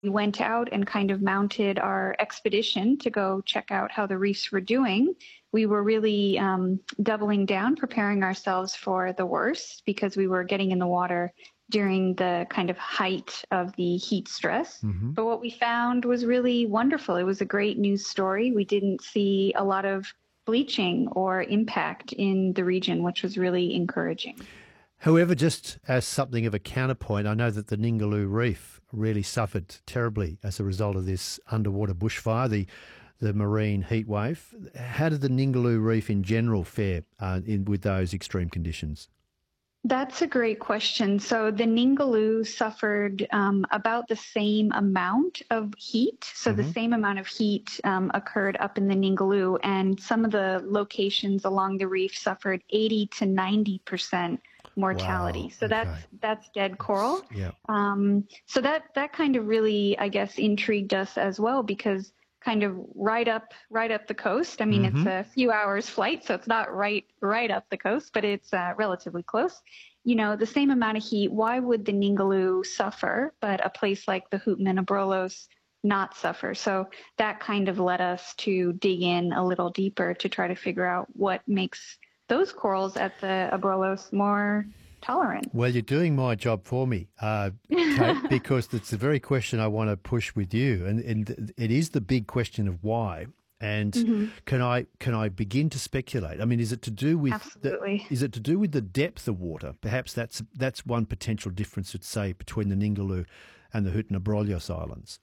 we went out and kind of mounted our expedition to go check out how the reefs were doing, we were really doubling down, preparing ourselves for the worst because we were getting in the water during the kind of height of the heat stress. Mm-hmm. But what we found was really wonderful. It was a great news story. We didn't see a lot of bleaching or impact in the region, which was really encouraging. However, just as something of a counterpoint, I know that the Ningaloo Reef really suffered terribly as a result of this underwater bushfire, the marine heat wave. How did the Ningaloo Reef in general fare with those extreme conditions? That's a great question. So the Ningaloo suffered about the same amount of heat. So the same amount of heat occurred up in the Ningaloo, and some of the locations along the reef suffered 80 to 90% mortality. Wow. So Okay. that's dead coral. Yeah. So that kind of really, I guess, intrigued us as well, because kind of right up the coast. I mean, it's a few hours flight, so it's not right up the coast, but it's relatively close. You know, the same amount of heat. Why would the Ningaloo suffer, but a place like the Hootman and Abrolhos not suffer? So that kind of led us to dig in a little deeper to try to figure out what makes those corals at the Abrolhos more tolerant. Well, you're doing my job for me, Kate, because it's the very question I want to push with you, and it is the big question of why. And can I begin to speculate? I mean, is it to do with Absolutely. is it to do with the depth of water? Perhaps that's one potential difference, let's say, between the Ningaloo and the Hoot and Abrolhos Islands.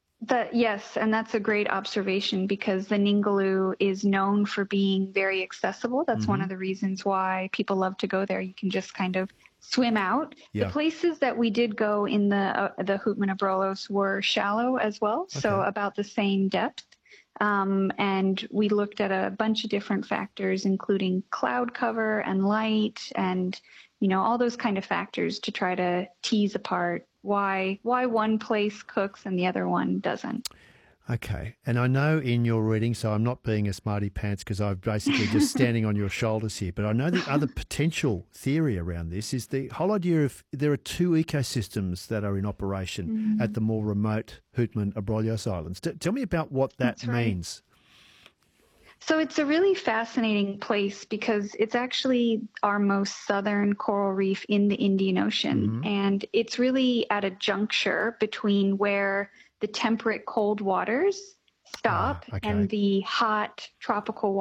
Yes, and that's a great observation, because the Ningaloo is known for being very accessible. That's one of the reasons why people love to go there. You can just kind of swim out. Yeah. The places that we did go in the Hootman and Abrolhos were shallow as well, so about the same depth. And we looked at a bunch of different factors, including cloud cover and light and, you know, all those kind of factors to try to tease apart why one place cooks and the other one doesn't. Okay. And I know in your reading, so I'm not being a smarty pants because I'm basically just standing on your shoulders here, but I know the other potential theory around this is the whole idea of there are two ecosystems that are in operation at the more remote Hootman Abrolhos Islands. Tell me about what that means. So it's a really fascinating place because it's actually our most southern coral reef in the Indian Ocean. And it's really at a juncture between where the temperate cold waters stop and the hot tropical